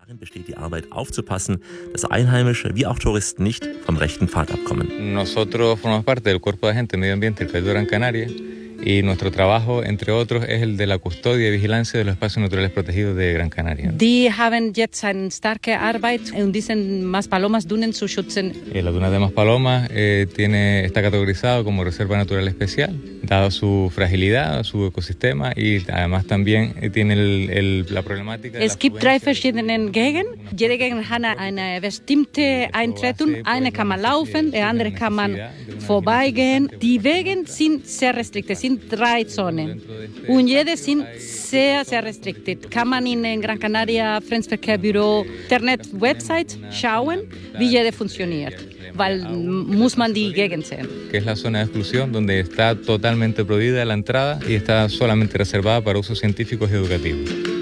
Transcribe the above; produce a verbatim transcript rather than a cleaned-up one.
Darin besteht die Arbeit, aufzupassen, dass Einheimische wie auch Touristen nicht vom rechten Pfad abkommen. Nosotros formamos parte del Cuerpo de Agentes de Medio Ambiente del Cabildo de Gran Canaria y nuestro trabajo, entre otros, es el de la custodia y vigilancia de los espacios naturales protegidos de Gran Canaria. Die haben jetzt eine starke Arbeit, um diesen Maspalomas-Dunen zu schützen. Eh, la duna de Maspalomas eh, tiene, está categorizado como reserva natural especial, dado su fragilidad, su ecosistema y además también eh, tiene el, el, la problemática. Es gibt drei verschiedene Gegenden. Jede Gegend hat eine bestimmte Eintretung. Eine kann man laufen, die andere kann man vorbeigehen. Die Wege sind sehr restriktiv, sind drei Zonen. Und jede sind sehr, sehr restriktiv. Kann man in den Gran Canaria Fremdenverkehrbüro Internet-Website schauen, wie jede funktioniert. Weil muss man die Gegend sehen. Que es la zona de exclusión donde está totalmente prohibida la entrada y está solamente reservada para usos científicos y educativos.